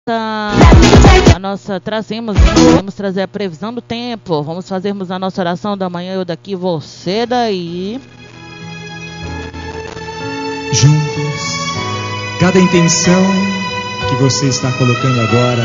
Vamos trazer a previsão do tempo. Vamos fazermos a nossa oração da manhã, eu daqui, você daí. Juntos, cada intenção que você está colocando agora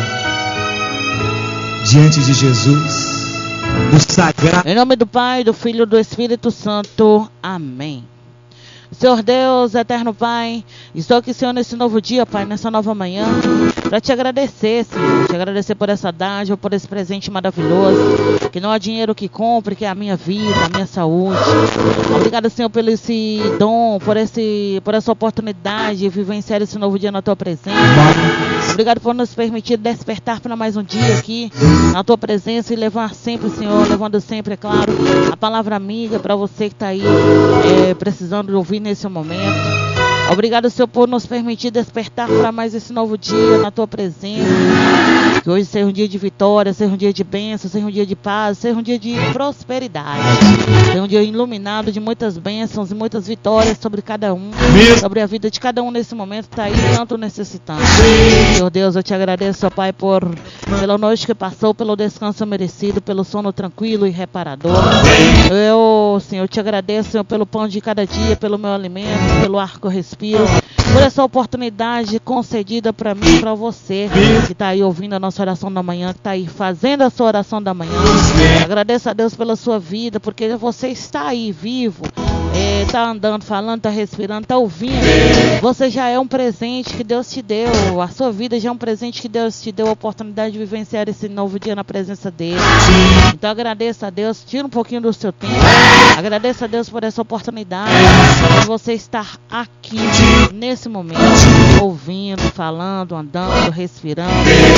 diante de Jesus, do sagrado. Em nome do Pai, do Filho e do Espírito Santo. Amém. Senhor Deus, eterno Pai, estou aqui, Senhor, nesse novo dia, Pai, nessa nova manhã, para te agradecer, Senhor, te agradecer por essa dádiva, por esse presente maravilhoso, que não há dinheiro que compre, que é a minha vida, a minha saúde. Obrigado, Senhor, pelo esse dom, por essa oportunidade de vivenciar esse novo dia na tua presença. Obrigado por nos permitir despertar para mais um dia aqui, na tua presença, e levar sempre, Senhor, levando sempre, é claro, a palavra amiga para você que está aí precisando ouvir nesse momento. Obrigado, Senhor, por nos permitir despertar para mais esse novo dia na tua presença. Que hoje seja um dia de vitória, seja um dia de bênção, seja um dia de paz, seja um dia de prosperidade. Seja um dia iluminado de muitas bênçãos e muitas vitórias sobre cada um, sobre a vida de cada um nesse momento que está aí tanto necessitando. Senhor Deus, eu te agradeço, ó Pai, pela noite que passou, pelo descanso merecido, pelo sono tranquilo e reparador. Senhor, te agradeço, Senhor, pelo pão de cada dia, pelo meu alimento, pelo ar que eu respiro, por essa oportunidade concedida para mim e para você que está aí ouvindo a nossa oração da manhã, que está aí fazendo a sua oração da manhã. Agradeço a Deus pela sua vida, porque você está aí vivo, está andando, falando, está respirando, está ouvindo. Você já é um presente que Deus te deu, a sua vida já é um presente que Deus te deu, a oportunidade de vivenciar esse novo dia na presença dele. Então agradeço a Deus, tira um pouquinho do seu tempo, agradeço a Deus por essa oportunidade de você estar aqui nesse momento, ouvindo, falando, andando, respirando.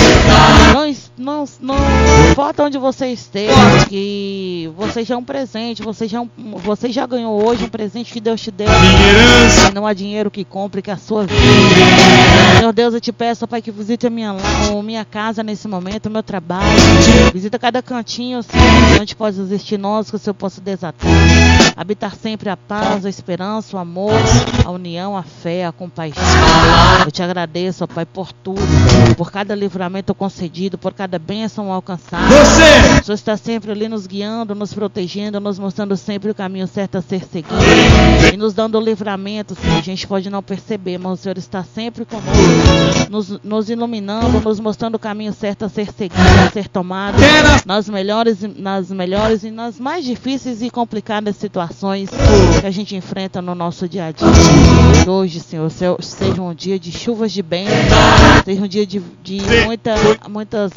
Não importa onde você esteja, que você já é um presente, você já ganhou hoje um presente que Deus te deu. Não há dinheiro que compre, que a sua vida. Senhor Deus, eu te peço, Pai, que visite a minha casa nesse momento, o meu trabalho. Visita cada cantinho, Senhor, onde pode existir nós, que o Senhor possa desatar. Habitar sempre a paz, a esperança, o amor, a união, a fé, a compaixão. Eu te agradeço, ó Pai, por tudo, por cada livramento concedido, por cada bênção alcançada. O Senhor está sempre ali nos guiando, nos protegendo, nos mostrando sempre o caminho certo a ser seguido e nos dando livramento, Senhor. A gente pode não perceber, mas o Senhor está sempre conosco, nos iluminando, nos mostrando o caminho certo a ser seguido, a ser tomado, nas melhores e nas mais difíceis e complicadas situações que a gente enfrenta no nosso dia a dia. Hoje, Senhor, seja um dia de chuvas de bênção, seja um dia de muitas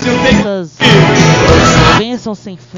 bênçãos sem fim.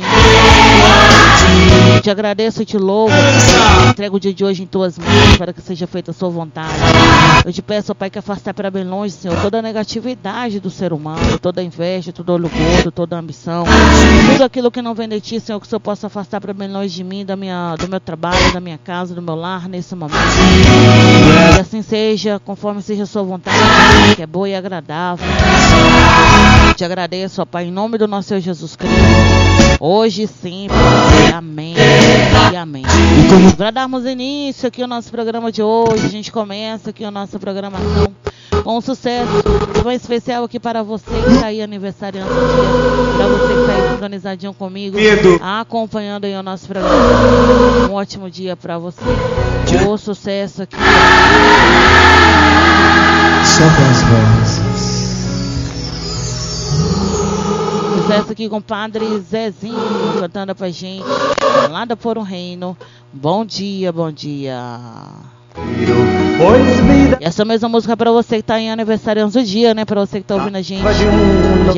Te agradeço e te louvo. Entrego o dia de hoje em tuas mãos para que seja feita a sua vontade. Eu te peço, ó Pai, que afastar para bem longe, Senhor, toda a negatividade do ser humano, toda a inveja, todo o orgulho, toda a ambição, tudo aquilo que não vem de ti, Senhor, que o Senhor possa afastar para bem longe de mim, do meu trabalho, da minha casa, do meu lar nesse momento. Que assim seja, conforme seja a sua vontade, que é boa e agradável. Te agradeço, ó Pai, em nome do nosso Senhor Jesus Cristo, hoje e sempre. Amém e amém. Para darmos início aqui ao nosso programa de hoje, a gente começa aqui a nossa programação com um sucesso bem especial aqui para você que está aí aniversariando o dia, para você que está aí sintonizadinho comigo, acompanhando aí o nosso programa. Um ótimo dia para você. O sucesso aqui. Só com as vozes. Sucesso aqui com o Padre Zezinho cantando pra gente lá da Por um Reino. Bom dia, bom dia. E essa mesma música pra você que tá em aniversário do dia, né? Pra você que tá ouvindo a gente.